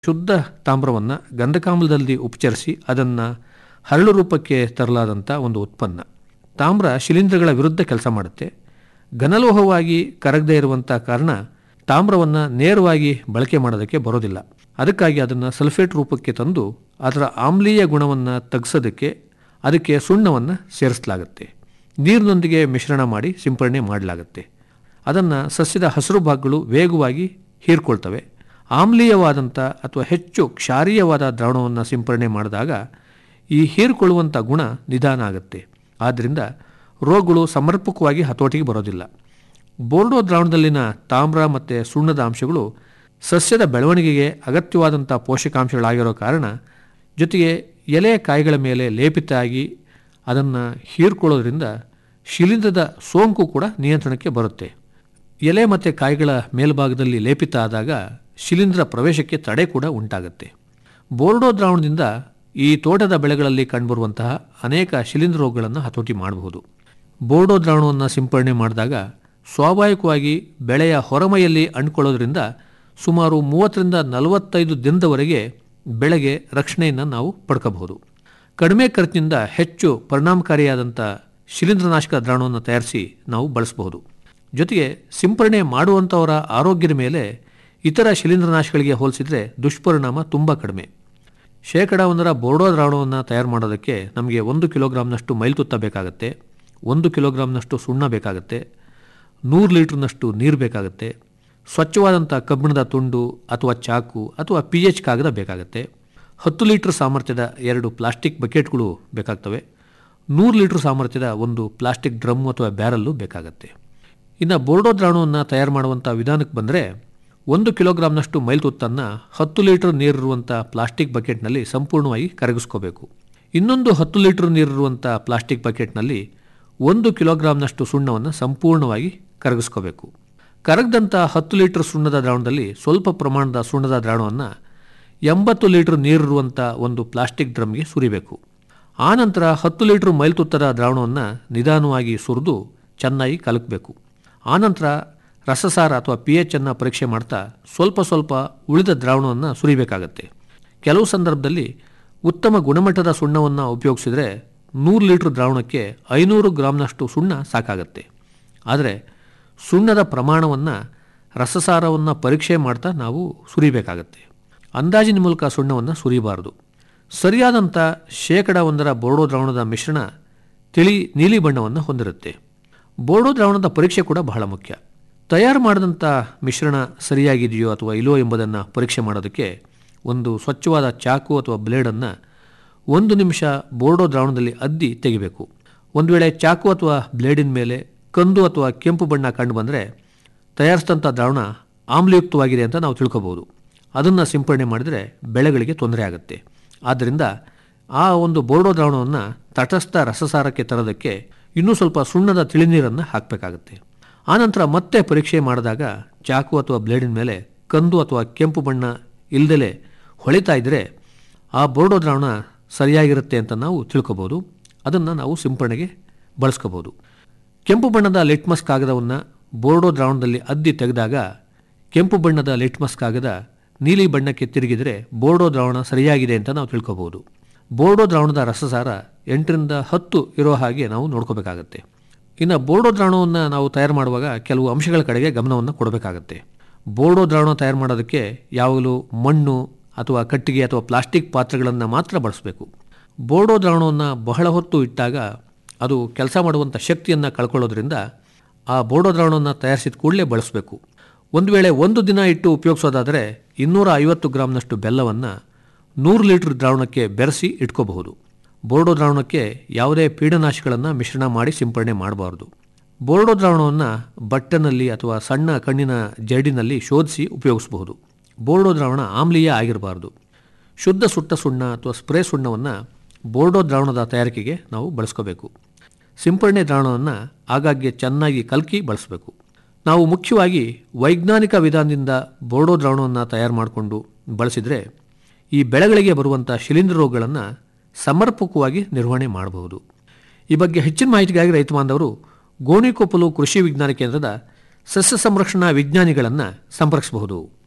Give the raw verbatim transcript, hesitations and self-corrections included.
ಶುದ್ಧ ತಾಮ್ರವನ್ನು ಗಂಧಕಾಮ್ಲದಲ್ಲಿ ಉಪಚರಿಸಿ ಅದನ್ನು ಹರಳು ರೂಪಕ್ಕೆ ತರಲಾದಂಥ ಒಂದು ಉತ್ಪನ್ನ. ತಾಮ್ರ ಶಿಲೀಂಧ್ರಗಳ ವಿರುದ್ಧ ಕೆಲಸ ಮಾಡುತ್ತೆ. ಘನಲೋಹವಾಗಿ ಕರಗದೇ ಇರುವಂಥ ಕಾರಣ ತಾಮ್ರವನ್ನು ನೇರವಾಗಿ ಬಳಕೆ ಮಾಡೋದಕ್ಕೆ ಬರೋದಿಲ್ಲ. ಅದಕ್ಕಾಗಿ ಅದನ್ನು ಸಲ್ಫೇಟ್ ರೂಪಕ್ಕೆ ತಂದು ಅದರ ಆಮ್ಲೀಯ ಗುಣವನ್ನು ತಗ್ಸೋದಕ್ಕೆ ಅದಕ್ಕೆ ಸುಣ್ಣವನ್ನು ಸೇರಿಸಲಾಗುತ್ತೆ. ನೀರಿನೊಂದಿಗೆ ಮಿಶ್ರಣ ಮಾಡಿ ಸಿಂಪರಣೆ ಮಾಡಲಾಗುತ್ತೆ. ಅದನ್ನು ಸಸ್ಯದ ಹಸಿರು ಭಾಗಗಳು ವೇಗವಾಗಿ ಹೀರ್ಕೊಳ್ತವೆ. ಆಮ್ಲೀಯವಾದಂಥ ಅಥವಾ ಹೆಚ್ಚು ಕ್ಷಾರೀಯವಾದ ದ್ರಾವಣವನ್ನು ಸಿಂಪರಣೆ ಮಾಡಿದಾಗ ಈ ಹೀರಿಕೊಳ್ಳುವಂಥ ಗುಣ ನಿಧಾನ ಆಗುತ್ತೆ. ಆದ್ದರಿಂದ ರೋಗಗಳು ಸಮರ್ಪಕವಾಗಿ ಹತೋಟಿಗೆ ಬರೋದಿಲ್ಲ. ಬೋರ್ಡೋ ದ್ರಾವಣದಲ್ಲಿನ ತಾಮ್ರ ಮತ್ತು ಸುಣ್ಣದ ಅಂಶಗಳು ಸಸ್ಯದ ಬೆಳವಣಿಗೆಗೆ ಅಗತ್ಯವಾದಂಥ ಪೋಷಕಾಂಶಗಳಾಗಿರೋ ಕಾರಣ ಜೊತೆಗೆ ಎಲೆ ಕಾಯಿಗಳ ಮೇಲೆ ಲೇಪಿತ ಆಗಿ ಅದನ್ನು ಹೀರ್ಕೊಳ್ಳೋದ್ರಿಂದ ಶಿಲೀಂಧ್ರದ ಸೋಂಕು ಕೂಡ ನಿಯಂತ್ರಣಕ್ಕೆ ಬರುತ್ತೆ. ಎಲೆ ಮತ್ತು ಕಾಯಿಗಳ ಮೇಲ್ಭಾಗದಲ್ಲಿ ಲೇಪಿತ ಆದಾಗ ಶಿಲೀಂಧ್ರ ಪ್ರವೇಶಕ್ಕೆ ತಡೆ ಕೂಡ ಉಂಟಾಗುತ್ತೆ. ಬೋರ್ಡೋ ದ್ರಾವಣದಿಂದ ಈ ತೋಟದ ಬೆಳೆಗಳಲ್ಲಿ ಕಂಡುಬರುವಂತಹ ಅನೇಕ ಶಿಲೀಂಧ್ರ ರೋಗಗಳನ್ನು ಹತೋಟಿ ಮಾಡಬಹುದು. ಬೋರ್ಡೋ ದ್ರಾವಣವನ್ನು ಸಿಂಪರಣೆ ಮಾಡಿದಾಗ ಸ್ವಾಭಾವಿಕವಾಗಿ ಬೆಳೆಯ ಹೊರಮೈಯಲ್ಲಿ ಅಂಟ್ಕೊಳ್ಳೋದ್ರಿಂದ ಸುಮಾರು ಮೂವತ್ತರಿಂದ ನಲವತ್ತೈದು ದಿನದವರೆಗೆ ಬೆಳೆಗೆ ರಕ್ಷಣೆಯನ್ನು ನಾವು ಪಡ್ಕೋಬಹುದು. ಕಡಿಮೆ ಖರ್ಚಿನಿಂದ ಹೆಚ್ಚು ಪರಿಣಾಮಕಾರಿಯಾದಂಥ ಶಿಲೀಂಧ್ರನಾಶಕ ದ್ರಾವಣವನ್ನು ತಯಾರಿಸಿ ನಾವು ಬಳಸಬಹುದು. ಜೊತೆಗೆ ಸಿಂಪರಣೆ ಮಾಡುವಂಥವರ ಆರೋಗ್ಯದ ಮೇಲೆ ಇತರ ಶಿಲೀಂಧ್ರನಾಶಗಳಿಗೆ ಹೋಲಿಸಿದರೆ ದುಷ್ಪರಿಣಾಮ ತುಂಬ ಕಡಿಮೆ. ಶೇಕಡ ಒಂದರ ಬೋರ್ಡೋ ದ್ರಾವಣವನ್ನು ತಯಾರು ಮಾಡೋದಕ್ಕೆ ನಮಗೆ ಒಂದು ಕಿಲೋಗ್ರಾಮ್ನಷ್ಟು ಮೈಲ್ತುತ್ತ ಬೇಕಾಗುತ್ತೆ, ಒಂದು ಕಿಲೋಗ್ರಾಮ್ನಷ್ಟು ಸುಣ್ಣ ಬೇಕಾಗುತ್ತೆ, ನೂರು ಲೀಟ್ರ್ನಷ್ಟು ನೀರು ಬೇಕಾಗುತ್ತೆ, ಸ್ವಚ್ಛವಾದಂಥ ಕಬ್ಬಿಣದ ತುಂಡು ಅಥವಾ ಚಾಕು ಅಥವಾ ಪಿ ಎಚ್ ಕಾಗದ ಬೇಕಾಗುತ್ತೆ, ಹತ್ತು ಲೀಟ್ರ್ ಸಾಮರ್ಥ್ಯದ ಎರಡು ಪ್ಲಾಸ್ಟಿಕ್ ಬಕೆಟ್ಗಳು ಬೇಕಾಗ್ತವೆ, ನೂರು ಲೀಟ್ರ್ ಸಾಮರ್ಥ್ಯದ ಒಂದು ಪ್ಲಾಸ್ಟಿಕ್ ಡ್ರಮ್ ಅಥವಾ ಬ್ಯಾರಲ್ಲು ಬೇಕಾಗುತ್ತೆ. ಇನ್ನು ಬೋರ್ಡೋ ದ್ರಾವಣವನ್ನು ತಯಾರು ಮಾಡುವಂಥ ವಿಧಾನಕ್ಕೆ ಬಂದರೆ ಒಂದು ಕಿಲೋಗ್ರಾಮ್ನಷ್ಟು ಮೈಲ್ತುತ್ತನ್ನು ಹತ್ತು ಲೀಟ್ರ್ ನೀರಿರುವಂಥ ಪ್ಲಾಸ್ಟಿಕ್ ಬಕೆಟ್ನಲ್ಲಿ ಸಂಪೂರ್ಣವಾಗಿ ಕರಗಿಸ್ಕೋಬೇಕು. ಇನ್ನೊಂದು ಹತ್ತು ಲೀಟ್ರ್ ನೀರಿರುವಂಥ ಪ್ಲಾಸ್ಟಿಕ್ ಬಕೆಟ್ನಲ್ಲಿ ಒಂದು ಕಿಲೋಗ್ರಾಮ್ನಷ್ಟು ಸುಣ್ಣವನ್ನು ಸಂಪೂರ್ಣವಾಗಿ ಕರಗಿಸ್ಕೋಬೇಕು. ಕರಗದಂಥ ಹತ್ತು ಲೀಟ್ರ್ ಸುಣ್ಣದ ದ್ರಾವಣದಲ್ಲಿ ಸ್ವಲ್ಪ ಪ್ರಮಾಣದ ಸುಣ್ಣದ ದ್ರಾವಣವನ್ನು ಎಂಬತ್ತು ಲೀಟ್ರ್ ನೀರಿರುವಂಥ ಒಂದು ಪ್ಲಾಸ್ಟಿಕ್ ಡ್ರಮ್ಗೆ ಸುರಿಬೇಕು. ಆನಂತರ ಹತ್ತು ಲೀಟ್ರ್ ಮೈಲ್ತುತ್ತರ ದ್ರಾವಣವನ್ನು ನಿಧಾನವಾಗಿ ಸುರಿದು ಚೆನ್ನಾಗಿ ಕಲಕಬೇಕು. ಆನಂತರ ರಸಸಾರ ಅಥವಾ ಪಿ ಎಚ್ ಅನ್ನು ಪರೀಕ್ಷೆ ಮಾಡ್ತಾ ಸ್ವಲ್ಪ ಸ್ವಲ್ಪ ಉಳಿದ ದ್ರಾವಣವನ್ನು ಸುರಿಬೇಕಾಗತ್ತೆ. ಕೆಲವು ಸಂದರ್ಭದಲ್ಲಿ ಉತ್ತಮ ಗುಣಮಟ್ಟದ ಸುಣ್ಣವನ್ನು ಉಪಯೋಗಿಸಿದರೆ ನೂರು ಲೀಟ್ರ್ ದ್ರಾವಣಕ್ಕೆ ಐನೂರು ಗ್ರಾಮ್ನಷ್ಟು ಸುಣ್ಣ ಸಾಕಾಗತ್ತೆ. ಆದರೆ ಸುಣ್ಣದ ಪ್ರಮಾಣವನ್ನು ರಸಸಾರವನ್ನು ಪರೀಕ್ಷೆ ಮಾಡ್ತಾ ನಾವು ಸುರಿಬೇಕಾಗತ್ತೆ. ಅಂದಾಜಿನ ಮೂಲಕ ಸುಣ್ಣವನ್ನು ಸುರಿಬಾರದು. ಸರಿಯಾದಂಥ ಶೇಕಡ ಒಂದರ ಬೋರ್ಡೋ ದ್ರಾವಣದ ಮಿಶ್ರಣ ತಿಳಿ ನೀಲಿ ಬಣ್ಣವನ್ನು ಹೊಂದಿರುತ್ತೆ. ಬೋರ್ಡೋ ದ್ರಾವಣದ ಪರೀಕ್ಷೆ ಕೂಡ ಬಹಳ ಮುಖ್ಯ. ತಯಾರು ಮಾಡಿದಂಥ ಮಿಶ್ರಣ ಸರಿಯಾಗಿದೆಯೋ ಅಥವಾ ಇಲ್ಲೋ ಎಂಬುದನ್ನು ಪರೀಕ್ಷೆ ಮಾಡೋದಕ್ಕೆ ಒಂದು ಸ್ವಚ್ಛವಾದ ಚಾಕು ಅಥವಾ ಬ್ಲೇಡನ್ನು ಒಂದು ನಿಮಿಷ ಬೋರ್ಡೋ ದ್ರಾವಣದಲ್ಲಿ ಅದ್ದಿ ತೆಗಿಬೇಕು. ಒಂದು ವೇಳೆ ಚಾಕು ಅಥವಾ ಬ್ಲೇಡಿನ ಮೇಲೆ ಕಂದು ಅಥವಾ ಕೆಂಪು ಬಣ್ಣ ಕಂಡು ಬಂದರೆ ತಯಾರಿಸಿದಂಥ ದ್ರಾವಣ ಆಮ್ಲಯುಕ್ತವಾಗಿದೆ ಅಂತ ನಾವು ತಿಳ್ಕೊಬೋದು. ಅದನ್ನು ಸಿಂಪರಣೆ ಮಾಡಿದರೆ ಬೆಳೆಗಳಿಗೆ ತೊಂದರೆ ಆಗುತ್ತೆ. ಆದ್ದರಿಂದ ಆ ಒಂದು ಬೋರ್ಡೋ ದ್ರಾವಣವನ್ನು ತಟಸ್ಥ ರಸಸಾರಕ್ಕೆ ತರೋದಕ್ಕೆ ಇನ್ನೂ ಸ್ವಲ್ಪ ಸುಣ್ಣದ ತಿಳಿನೀರನ್ನು ಹಾಕಬೇಕಾಗತ್ತೆ. ಆನಂತರ ಮತ್ತೆ ಪರೀಕ್ಷೆ ಮಾಡಿದಾಗ ಚಾಕು ಅಥವಾ ಬ್ಲೇಡಿನ ಮೇಲೆ ಕಂದು ಅಥವಾ ಕೆಂಪು ಬಣ್ಣ ಇಲ್ಲದಲೇ ಹೊಳಿತಾ ಇದ್ದರೆ ಆ ಬೋರ್ಡೋ ದ್ರಾವಣ ಸರಿಯಾಗಿರುತ್ತೆ ಅಂತ ನಾವು ತಿಳ್ಕೊಬೋದು. ಅದನ್ನು ನಾವು ಸಿಂಪರಣೆಗೆ ಬಳಸ್ಕೋಬೋದು. ಕೆಂಪು ಬಣ್ಣದ ಲಿಟ್ಮಸ್ ಕಾಗದವನ್ನು ಬೋರ್ಡೋ ದ್ರಾವಣದಲ್ಲಿ ಅದ್ದಿ ತೆಗೆದಾಗ ಕೆಂಪು ಬಣ್ಣದ ಲಿಟ್ಮಸ್ ಕಾಗದ ನೀಲಿ ಬಣ್ಣಕ್ಕೆ ತಿರುಗಿದರೆ ಬೋರ್ಡೋ ದ್ರಾವಣ ಸರಿಯಾಗಿದೆ ಅಂತ ನಾವು ತಿಳ್ಕೊಬೋದು. ಬೋರ್ಡೋ ದ್ರಾವಣದ ರಸಸಾರ ಎಂಟರಿಂದ ಹತ್ತು ಇರೋ ಹಾಗೆ ನಾವು ನೋಡ್ಕೋಬೇಕಾಗತ್ತೆ. ಇನ್ನು ಬೋರ್ಡೋ ದ್ರಾವಣವನ್ನು ನಾವು ತಯಾರು ಮಾಡುವಾಗ ಕೆಲವು ಅಂಶಗಳ ಕಡೆಗೆ ಗಮನವನ್ನು ಕೊಡಬೇಕಾಗತ್ತೆ. ಬೋರ್ಡೋ ದ್ರಾವಣ ತಯಾರು ಮಾಡೋದಕ್ಕೆ ಯಾವಾಗಲೂ ಮಣ್ಣು ಅಥವಾ ಕಟ್ಟಿಗೆ ಅಥವಾ ಪ್ಲಾಸ್ಟಿಕ್ ಪಾತ್ರೆಗಳನ್ನು ಮಾತ್ರ ಬಳಸಬೇಕು. ಬೋರ್ಡೋ ದ್ರಾವಣವನ್ನು ಬಹಳ ಹೊತ್ತು ಇಟ್ಟಾಗ ಅದು ಕೆಲಸ ಮಾಡುವಂಥ ಶಕ್ತಿಯನ್ನು ಕಳ್ಕೊಳ್ಳೋದ್ರಿಂದ ಆ ಬೋರ್ಡೋ ದ್ರಾವಣವನ್ನು ತಯಾರಿಸಿದ ಕೂಡಲೇ ಬಳಸಬೇಕು. ಒಂದು ವೇಳೆ ಒಂದು ದಿನ ಇಟ್ಟು ಉಪಯೋಗಿಸೋದಾದರೆ ಇನ್ನೂರ ಐವತ್ತು ಗ್ರಾಮ್ನಷ್ಟು ಬೆಲ್ಲವನ್ನು ನೂರು ಲೀಟ್ರ್ ದ್ರಾವಣಕ್ಕೆ ಬೆರೆಸಿ ಇಟ್ಕೋಬಹುದು. ಬೋರ್ಡೋ ದ್ರಾವಣಕ್ಕೆ ಯಾವುದೇ ಪೀಡನಾಶಗಳನ್ನು ಮಿಶ್ರಣ ಮಾಡಿ ಸಿಂಪರಣೆ ಮಾಡಬಾರ್ದು. ಬೋರ್ಡೋ ದ್ರಾವಣವನ್ನು ಬಟ್ಟೆನಲ್ಲಿ ಅಥವಾ ಸಣ್ಣ ಕಣ್ಣಿನ ಜರಡಿನಲ್ಲಿ ಶೋಧಿಸಿ ಉಪಯೋಗಿಸಬಹುದು. ಬೋರ್ಡೋ ದ್ರಾವಣ ಆಮ್ಲೀಯ ಆಗಿರಬಾರ್ದು. ಶುದ್ಧ ಸುಟ್ಟ ಸುಣ್ಣ ಅಥವಾ ಸ್ಪ್ರೇ ಸುಣ್ಣವನ್ನು ಬೋರ್ಡೋ ದ್ರಾವಣದ ತಯಾರಿಕೆಗೆ ನಾವು ಬಳಸ್ಕೋಬೇಕು. ಸಿಂಪರಣೆ ದ್ರಾವಣವನ್ನು ಆಗಾಗ್ಗೆ ಚೆನ್ನಾಗಿ ಕಲಕಿ ಬಳಸಬೇಕು. ನಾವು ಮುಖ್ಯವಾಗಿ ವೈಜ್ಞಾನಿಕ ವಿಧಾನದಿಂದ ಬೋರ್ಡೋ ದ್ರಾವಣವನ್ನು ತಯಾರು ಮಾಡಿಕೊಂಡು ಬಳಸಿದರೆ ಈ ಬೆಳೆಗಳಿಗೆ ಬರುವಂಥ ಶಿಲೀಂಧ್ರ ರೋಗಗಳನ್ನು ಸಮರ್ಪಕವಾಗಿ ನಿರ್ವಹಣೆ ಮಾಡಬಹುದು. ಈ ಬಗ್ಗೆ ಹೆಚ್ಚಿನ ಮಾಹಿತಿಗಾಗಿ ರೈತ ಬಾಂಧವರು ಗೋಣಿಕೊಪ್ಪಲು ಕೃಷಿ ವಿಜ್ಞಾನ ಕೇಂದ್ರದ ಸಸ್ಯ ಸಂರಕ್ಷಣಾ ವಿಜ್ಞಾನಿಗಳನ್ನು ಸಂಪರ್ಕಿಸಬಹುದು.